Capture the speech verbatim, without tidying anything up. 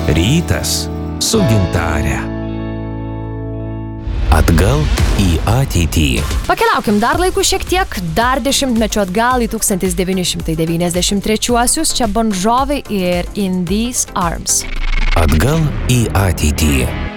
Rytas su gintare. Atgal į ateitį. Pakeliaukim dar laiku šiek tiek, dar dešimtmečio atgal į tūkstantis devyni šimtai devyniasdešimt trečiuosius, čia Bon Jovi ir In These Arms. Atgal į ateitį.